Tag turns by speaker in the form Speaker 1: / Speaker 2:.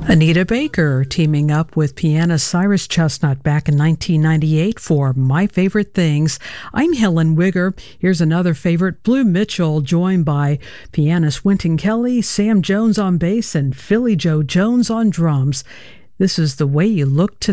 Speaker 1: Anita Baker teaming up with pianist Cyrus Chestnut back in 1998 for My Favorite Things. I'm Helen Wigger. Here's another favorite, Blue Mitchell, joined by pianist Wynton Kelly, Sam Jones on bass, and Philly Joe Jones on drums. This is The Way You Look Tonight.